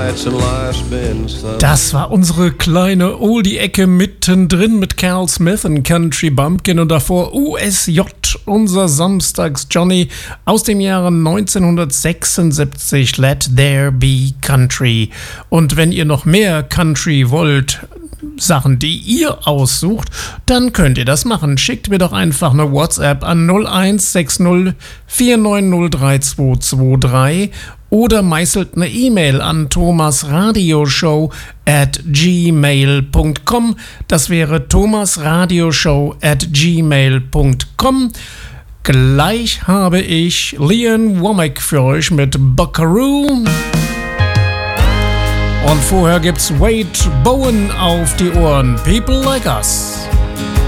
Das war unsere kleine Oldie-Ecke mittendrin mit Carl Smith und Country Bumpkin und davor USJ, unser Samstags-Johnny aus dem Jahre 1976, Let There Be Country. Und wenn ihr noch mehr Country wollt, Sachen, die ihr aussucht, dann könnt ihr das machen. Schickt mir doch einfach eine WhatsApp an 0160 4903223 oder meißelt eine E-Mail an thomasradioshow@gmail.com. Das wäre thomasradioshow@gmail.com. Gleich habe ich Leon Womack für euch mit Buckaroo. Und vorher gibt's Wade Bowen auf die Ohren. People Like Us.